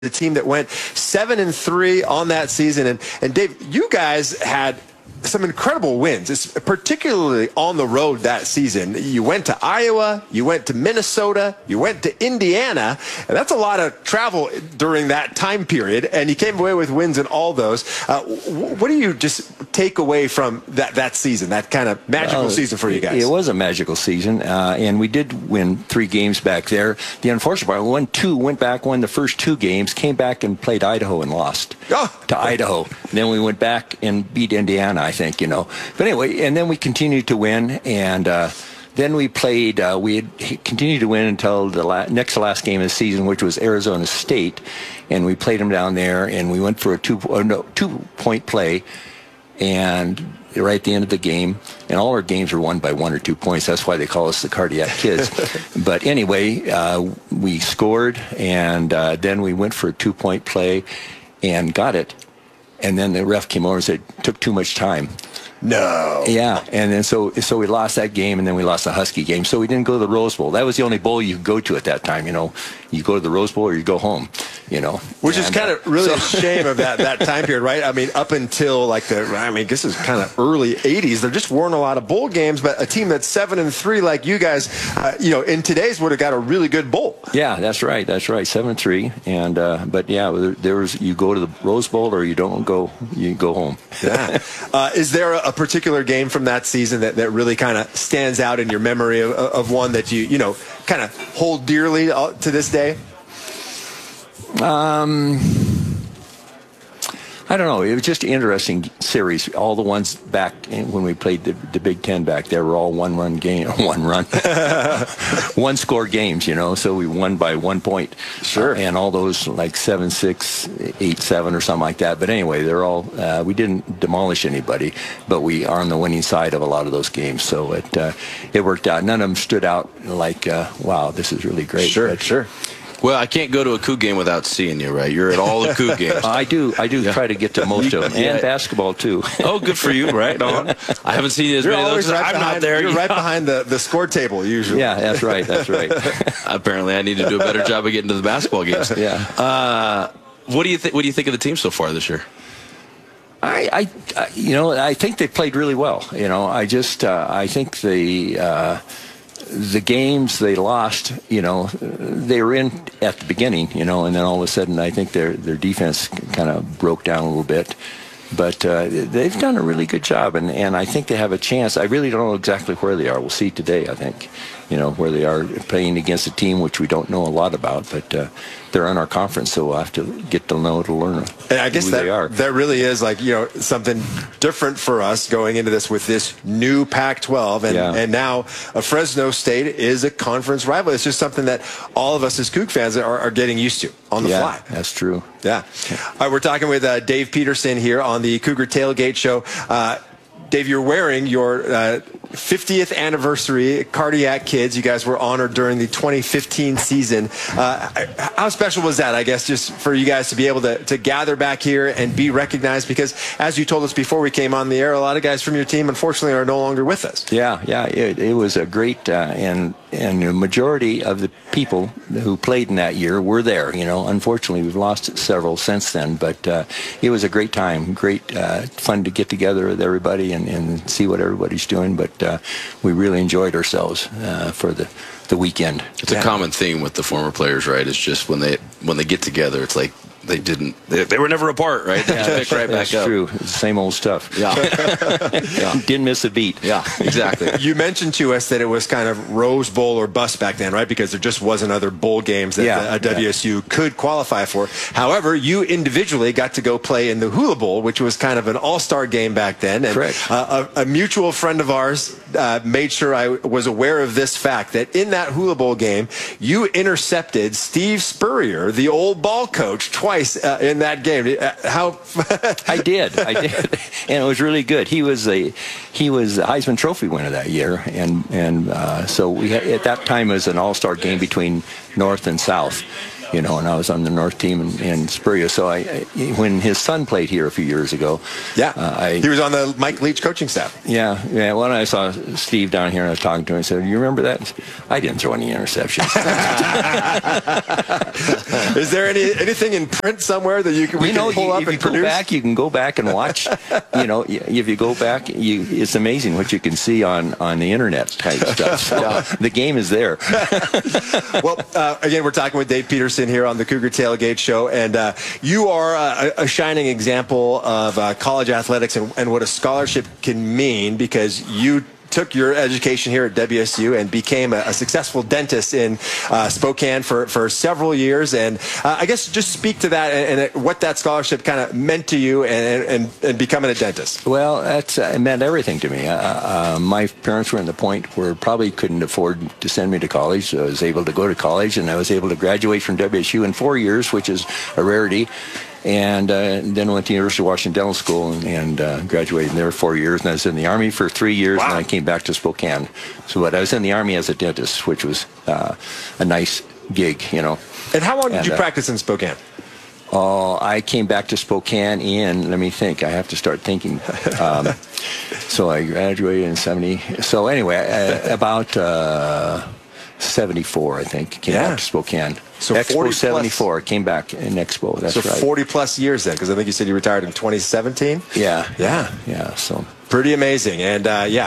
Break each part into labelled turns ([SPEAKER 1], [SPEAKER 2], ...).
[SPEAKER 1] the team that went 7-3 on that season. And Dave, you guys had some incredible wins, particularly on the road that season. You went to Iowa, you went to Minnesota, you went to Indiana, and that's a lot of travel during that time period, and you came away with wins in all those. What do you just take away from that season, that kind of magical season for you guys?
[SPEAKER 2] It was a magical season, and we did win 3 games back there. The unfortunate part, we went back, won the first 2 games, came back and played Idaho and lost to Idaho. And then we went back and beat Indiana, I think, But anyway, and then we continued to win, and then we played, we had continued to win until the next to last game of the season, which was Arizona State, and we played them down there, and we went for a 2-point play, and right at the end of the game, and all our games were won by 1 or 2 points. That's why they call us the Cardiac Kids. But anyway, we scored, and then we went for a 2-point play and got it. And then the ref came over and said, took too much time.
[SPEAKER 1] No.
[SPEAKER 2] Yeah, and then so we lost that game, and then we lost the Husky game. So we didn't go to the Rose Bowl. That was the only bowl you could go to at that time. You go to the Rose Bowl or you go home.
[SPEAKER 1] Which is kind of really a shame of that time period, right? I mean, up until this is kind of early '80s, there just weren't a lot of bowl games. But a team that's 7-3 like you guys, in today's would have got a really good bowl.
[SPEAKER 2] Yeah, that's right. 7-3, and but yeah, there was, you go to the Rose Bowl or you don't go, you go home.
[SPEAKER 1] Yeah. Is there a particular game from that season that really kind of stands out in your memory of one that you kind of hold dearly to this day?
[SPEAKER 2] I don't know. It was just an interesting series. All the ones back when we played the Big Ten back there were all one-score games, so we won by 1 point.
[SPEAKER 1] Sure.
[SPEAKER 2] And all those like 7-6, 8-7 or something like that. But anyway, they're all, we didn't demolish anybody, but we are on the winning side of a lot of those games. So it worked out. None of them stood out like, wow, this is really great.
[SPEAKER 1] Sure.
[SPEAKER 3] Well, I can't go to a Coug game without seeing you, right? You're at all the Coug games.
[SPEAKER 2] I do try to get to most of them, and basketball too.
[SPEAKER 3] Oh, good for you, right? On. I haven't seen as many of those. I'm not there.
[SPEAKER 1] You're right behind the score table usually.
[SPEAKER 2] Yeah, that's right.
[SPEAKER 3] Apparently, I need to do a better job of getting to the basketball games.
[SPEAKER 2] Yeah.
[SPEAKER 3] What do you think? What do you think of the team so far this year?
[SPEAKER 2] I think they played really well. I think the games they lost, they were in at the beginning, and then all of a sudden I think their defense kind of broke down a little bit. But they've done a really good job, and I think they have a chance. I really don't know exactly where they are. We'll see today, I think, where they are playing against a team which we don't know a lot about, but they're in our conference, so we'll have to get to know to learn
[SPEAKER 1] and I guess
[SPEAKER 2] who they are.
[SPEAKER 1] That really is something different for us going into this with this new Pac-12, and now Fresno State is a conference rival. It's just something that all of us as Coug fans are getting used to on the fly.
[SPEAKER 2] That's true.
[SPEAKER 1] Yeah. All right, we're talking with Dave Peterson here on the Cougar Tailgate Show. Dave, you're wearing your 50th anniversary Cardiac Kids. You guys were honored during the 2015 season. How special was that, I guess, just for you guys to be able to gather back here and be recognized? Because as you told us before we came on the air, a lot of guys from your team, unfortunately, are no longer with us.
[SPEAKER 2] Yeah. It was a great, and the majority of the people who played in that year were there. Unfortunately, we've lost several since then, but it was a great time, great fun to get together with everybody and see what everybody's doing. But we really enjoyed ourselves for the weekend.
[SPEAKER 3] It's a common theme with the former players, right? It's just when they get together, it's like they were never apart, right? They just pick right back up.
[SPEAKER 2] That's true. It's the same old stuff.
[SPEAKER 3] Yeah.
[SPEAKER 2] Didn't miss a beat.
[SPEAKER 3] Yeah, exactly.
[SPEAKER 1] You mentioned to us that it was kind of Rose Bowl or bust back then, right? Because there just wasn't other bowl games that WSU could qualify for. However, you individually got to go play in the Hula Bowl, which was kind of an all-star game back then. And
[SPEAKER 2] correct.
[SPEAKER 1] A mutual friend of ours made sure I was aware of this fact, that in that Hula Bowl game, you intercepted Steve Spurrier, the old ball coach, twice in that game. How?
[SPEAKER 2] I did, and it was really good. He was the Heisman Trophy winner that year, and so we had, at that time it was an all-star game between North and South. and I was on the North team in Spurrier. So when his son played here a few years ago,
[SPEAKER 1] he was on the Mike Leach coaching staff.
[SPEAKER 2] Yeah. When I saw Steve down here and I was talking to him, I said, "You remember that?" I didn't throw any interceptions.
[SPEAKER 1] Is there anything in print somewhere that we can pull up and produce?
[SPEAKER 2] You can go back and watch. If you go back, it's amazing what you can see on the internet type stuff. So the game is there.
[SPEAKER 1] Well, again, we're talking with Dave Peterson here on the Cougar Tailgate Show, and you are a shining example of college athletics and what a scholarship can mean, because you took your education here at WSU and became a successful dentist in Spokane for several years. And I guess just speak to that and what that scholarship kind of meant to you and becoming a dentist.
[SPEAKER 2] Well, it meant everything to me. My parents were in the point where probably couldn't afford to send me to college. So I was able to go to college, and I was able to graduate from WSU in 4 years, which is a rarity. And then went to University of Washington Dental School and graduated there 4 years. And I was in the Army for 3 years, and then I came back to Spokane. So I was in the Army as a dentist, which was a nice gig,
[SPEAKER 1] And how long did you practice in Spokane?
[SPEAKER 2] Oh, I came back to Spokane let me think, I have to start thinking. So I graduated in 70. So anyway, about 74, I think, came back to Spokane.
[SPEAKER 1] So
[SPEAKER 2] Expo 74 came back in Expo. That's right.
[SPEAKER 1] 40 plus years then, because I think you said you retired in 2017.
[SPEAKER 2] Yeah. So
[SPEAKER 1] pretty amazing, and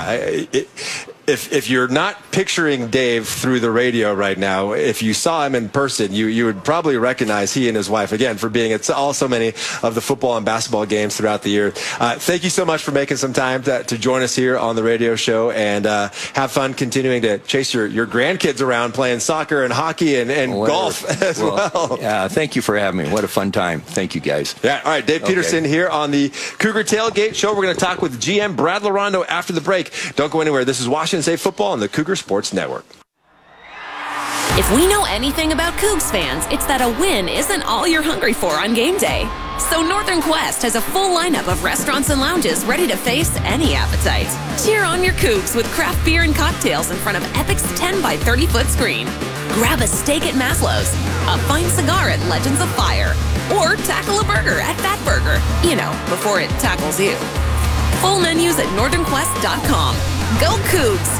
[SPEAKER 1] if you're not picturing Dave through the radio right now, if you saw him in person, you would probably recognize he and his wife, again, for being at so many of the football and basketball games throughout the year. Thank you so much for making some time to join us here on the radio show, and have fun continuing to chase your grandkids around playing soccer and hockey and golf as well.
[SPEAKER 2] Yeah, thank you for having me. What a fun time. Thank you, guys.
[SPEAKER 1] Yeah, all right, Dave Peterson here on the Cougar Tailgate Show. We're going to talk with GM Brad Larondo after the break. Don't go anywhere. This is Washington State Football on the Cougar Sports Network.
[SPEAKER 4] If we know anything about Cougs fans, it's that a win isn't all you're hungry for on game day. So Northern Quest has a full lineup of restaurants and lounges ready to face any appetite. Cheer on your Cougs with craft beer and cocktails in front of Epic's 10 by 30 foot screen. Grab a steak at Maslow's, a fine cigar at Legends of Fire, or tackle a burger at Fat Burger, before it tackles you. Full menus at northernquest.com. Go Cougs!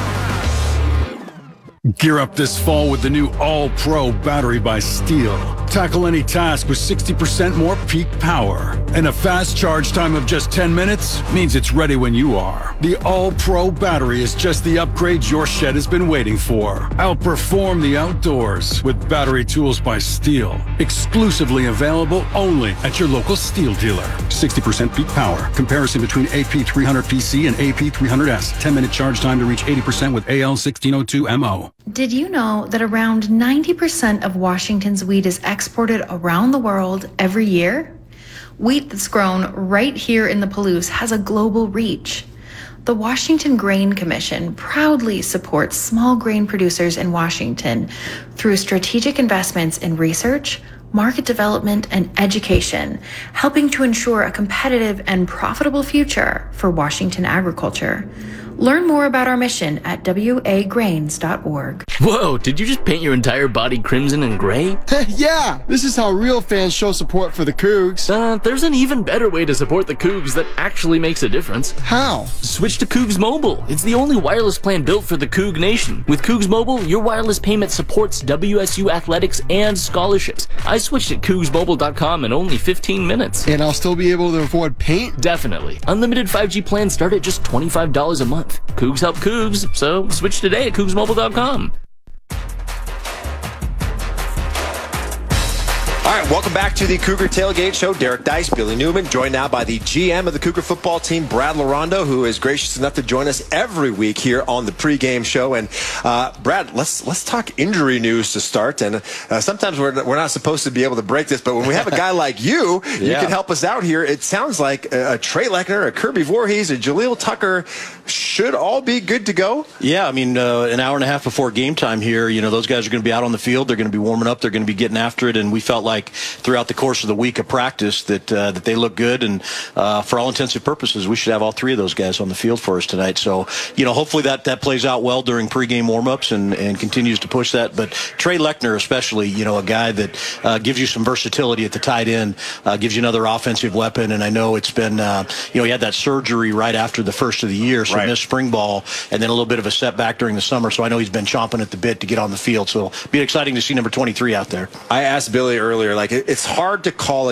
[SPEAKER 5] Gear up this fall with the new All-Pro battery by Steel. Tackle any task with 60% more peak power. And a fast charge time of just 10 minutes means it's ready when you are. The All-Pro battery is just the upgrade your shed has been waiting for. Outperform the outdoors with battery tools by Steel. Exclusively available only at your local Steel dealer. 60% peak power. Comparison between AP300PC and AP300S. 10-minute charge time to reach 80% with AL1602MO.
[SPEAKER 6] Did you know that around 90% of Washington's wheat is exported around the world every year? Wheat that's grown right here in the Palouse has a global reach. The Washington Grain Commission proudly supports small grain producers in Washington through strategic investments in research, market development, and education, helping to ensure a competitive and profitable future for Washington agriculture. Learn more about our mission at wagrains.org.
[SPEAKER 7] Whoa, did you just paint your entire body crimson and gray?
[SPEAKER 8] Yeah, this is how real fans show support for the Cougs.
[SPEAKER 7] There's an even better way to support the Cougs that actually makes a difference.
[SPEAKER 8] How?
[SPEAKER 7] Switch to Cougs Mobile. It's the only wireless plan built for the Coug Nation. With Cougs Mobile, your wireless payment supports WSU athletics and scholarships. I switched at CougsMobile.com in only 15 minutes.
[SPEAKER 8] And I'll still be able to afford paint?
[SPEAKER 7] Definitely. Unlimited 5G plans start at just $25 a month. Cougs help Cougs, so switch today at CougsMobile.com.
[SPEAKER 1] All right, welcome back to the Cougar Tailgate Show. Derek Dice, Billy Newman, joined now by the GM of the Cougar football team, Brad Larondo, who is gracious enough to join us every week here on the pregame show. And Brad, let's talk injury news to start. And sometimes we're not supposed to be able to break this, but when we have a guy like you can help us out here. It sounds like a Trey Lechner, a Kirby Voorhees, a Jaleel Tucker should all be good to go.
[SPEAKER 9] Yeah, I mean, an hour and a half before game time here, those guys are going to be out on the field. They're going to be warming up. They're going to be getting after it. And we felt like like throughout the course of the week of practice that they look good, and for all intents and purposes, we should have all three of those guys on the field for us tonight. So, hopefully that plays out well during pregame warmups and continues to push that. But Trey Lechner, especially, a guy that gives you some versatility at the tight end, gives you another offensive weapon. And I know it's been, he had that surgery right after the first of the year, so missed spring ball, and then a little bit of a setback during the summer. So I know he's been chomping at the bit to get on the field. So it'll be exciting to see number 23 out there.
[SPEAKER 1] I asked Billy earlier, it's hard to call a